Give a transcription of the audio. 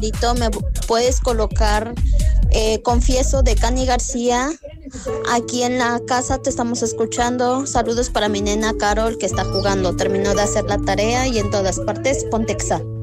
¿Me puedes colocar Confieso de Cani García? Aquí en la casa te estamos escuchando. Saludos para mi nena Carol que está jugando. Terminó de hacer la tarea y en todas partes Pontexa.